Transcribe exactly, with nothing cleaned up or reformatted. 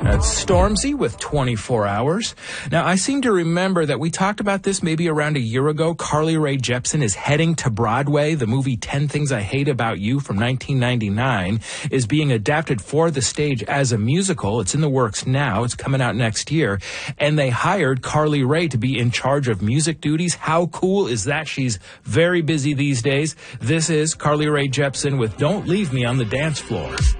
That's Stormzy with twenty-four hours. Now, I seem to remember that we talked about this maybe around a year ago. Carly Rae Jepsen is heading to Broadway. The movie ten Things I Hate About You from nineteen ninety-nine is being adapted for the stage as a musical. It's in the works now. It's coming out next year. And they hired Carly Rae to be in charge of music duties. How cool is that? She's very busy these days. This is Carly Rae Jepsen with Don't Leave Me on the Dance Floor.